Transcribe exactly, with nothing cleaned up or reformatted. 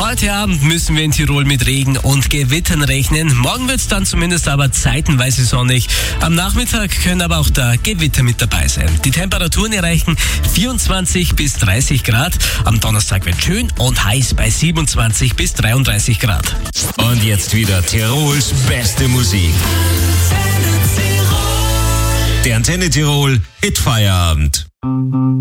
Heute Abend müssen wir in Tirol mit Regen und Gewittern rechnen. Morgen wird es dann zumindest aber zeitenweise sonnig. Am Nachmittag können aber auch da Gewitter mit dabei sein. Die Temperaturen erreichen vierundzwanzig bis dreißig Grad. Am Donnerstag wird schön und heiß bei siebenundzwanzig bis dreiunddreißig Grad. Und jetzt wieder Tirols beste Musik. Der Antenne Tirol Hit Feierabend.